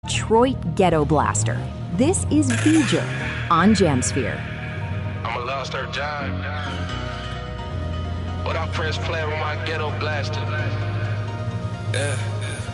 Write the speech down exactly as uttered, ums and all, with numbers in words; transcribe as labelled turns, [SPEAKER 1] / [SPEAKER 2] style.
[SPEAKER 1] Detroit Ghetto Blaster. This is Beeger on Jamsphere.
[SPEAKER 2] I'm a lost her John. But I press play with my ghetto blaster. Yeah.